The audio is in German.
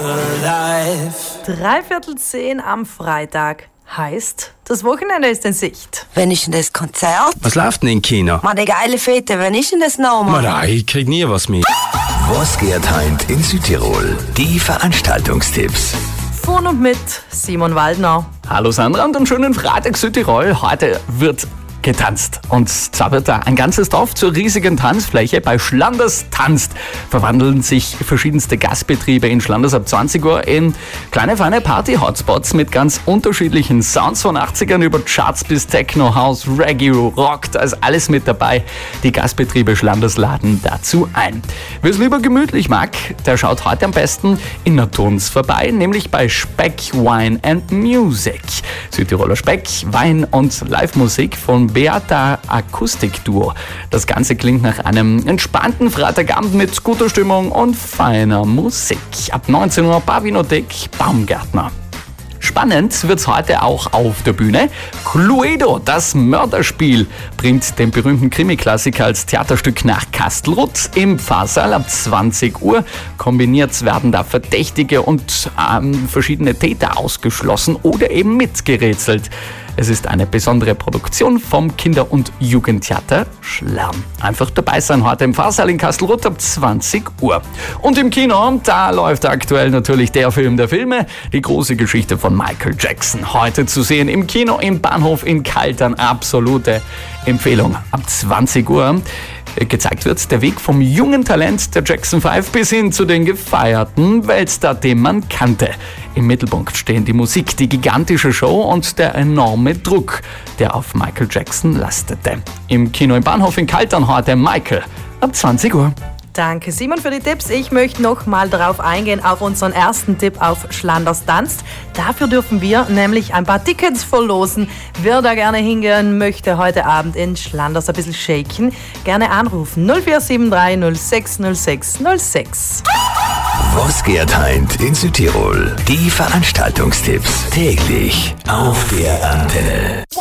9:45 am Freitag. Heißt, das Wochenende ist in Sicht. Wann ist denn das Konzert? Was läuft denn im Kino? Mann, die geile Fete, wann ist denn das nochmal? Nein, ich krieg nie was mit. Was geht heint in Südtirol? Die Veranstaltungstipps. Von und mit Simon Waldner. Hallo Sandra und einen schönen Freitag Südtirol. Heute wird getanzt. Und zwar wird da ein ganzes Dorf zur riesigen Tanzfläche. Bei Schlanders tanzt verwandeln sich verschiedenste Gastbetriebe in Schlanders ab 20 Uhr in kleine, feine Party-Hotspots mit ganz unterschiedlichen Sounds von 80ern über Charts bis Techno, House, Reggae, Rock. Da ist alles mit dabei. Die Gastbetriebe Schlanders laden dazu ein. Wer es lieber gemütlich mag, der schaut heute am besten in Naturns vorbei, nämlich bei Speck, Wine and Music. Südtiroler Speck, Wein und Live-Musik von Beata Akustikduo. Das Ganze klingt nach einem entspannten Freitagabend mit guter Stimmung und feiner Musik. Ab 19 Uhr Barwinothek Baumgärtner. Spannend wird's heute auch auf der Bühne. Cluedo, das Mörderspiel, bringt den berühmten Krimi-Klassiker als Theaterstück nach Kastelruth im Pfarrsaal ab 20 Uhr. Kombiniert werden da Verdächtige und verschiedene Täter ausgeschlossen oder eben mitgerätselt. Es ist eine besondere Produktion vom Kinder- und Jugendtheater Schlamm. Einfach dabei sein heute im Pfarrsaal in Kastelruth ab 20 Uhr. Und im Kino, da läuft aktuell natürlich der Film der Filme, die große Geschichte von Michael Jackson. Heute zu sehen im Kino im Bahnhof in Kaltern. Absolute Empfehlung. Ab 20 Uhr gezeigt wird der Weg vom jungen Talent der Jackson 5 bis hin zu den gefeierten Weltstar, den man kannte. Im Mittelpunkt stehen die Musik, die gigantische Show und der enorme Druck, der auf Michael Jackson lastete. Im Kino im Bahnhof in Kaltern heute Michael ab 20 Uhr. Danke Simon für die Tipps. Ich möchte noch mal darauf eingehen, auf unseren ersten Tipp auf Schlanders tanzt. Dafür dürfen wir nämlich ein paar Tickets verlosen. Wer da gerne hingehen möchte heute Abend in Schlanders ein bisschen shaken, gerne anrufen 0473 06 06 06. Was geht heint in Südtirol? Die Veranstaltungstipps täglich auf der Antenne.